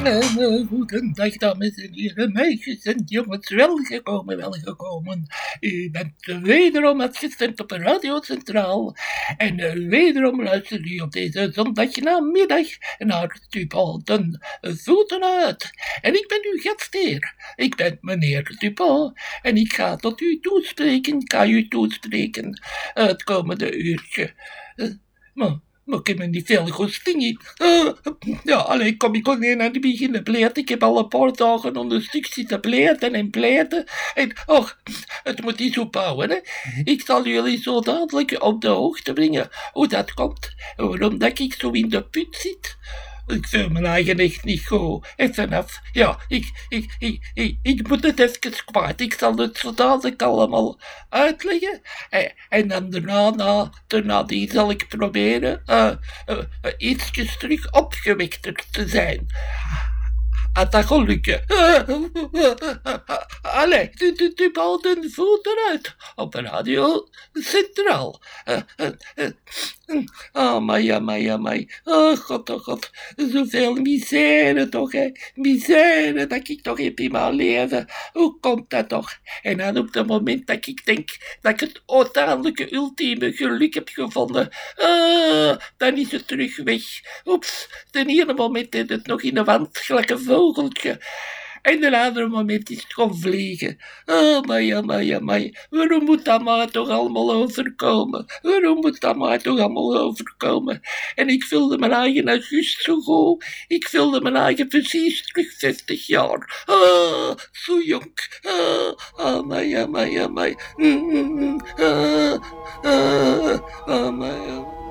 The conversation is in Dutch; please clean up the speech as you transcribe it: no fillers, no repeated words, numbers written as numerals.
Goedendag, dames en heren, meisjes en jongens, welgekomen. U bent wederom uitgestemd op Radio Centraal en wederom luistert u op deze zondagnamiddag naar Dupont den Voeten uit. En ik ben uw gastheer, ik ben meneer Dupont en ik ga tot u toespreken, het komende uurtje. Maar ik heb me niet veel goesting in. Alleen kom ik alleen aan het beginnen pleiten. Ik heb al een paar dagen onder een stuk zitten pleiten. En, het moet niet ophouden, hè. Ik zal jullie zo dadelijk op de hoogte brengen hoe dat komt. Waarom dat ik zo in de put zit. Ik vind mijn eigen echt niet goed. Even af. Ja, ik moet het even kwijt. Ik zal het zo dadelijk allemaal uitleggen. En dan daarna die zal ik proberen ietsjes terug opgewekter te zijn. Had dat gelukken? Allee, u bouwt de voeten uit op Radio Centraal. Amai. Oh god. Zoveel misère toch, hè. Misère dat ik toch heb in mijn leven. Hoe komt dat toch? En dan op het moment dat ik denk dat ik het uiteindelijke ultieme geluk heb gevonden, dan is het terug weg. Oeps, ten ene moment is het nog in de wand gelijk een vogeltje. En de andere moment is het gewoon vliegen. Amai. Waarom moet dat maar toch allemaal overkomen? En ik voelde mijn eigen juist zo goed. Ik voelde mijn eigen precies terug 50 jaar. Zo jong. Amai. Amai.